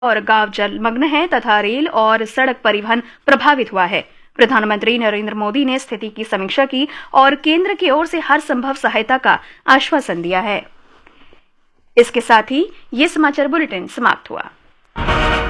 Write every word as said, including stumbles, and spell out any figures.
और गांव जलमग्न है तथा रेल और सड़क परिवहन प्रभावित हुआ है। प्रधानमंत्री नरेंद्र मोदी ने स्थिति की समीक्षा की और केंद्र की ओर से हर संभव सहायता का आश्वासन दिया है। इसके साथ ही ये समाचार बुलेटिन समाप्त हुआ।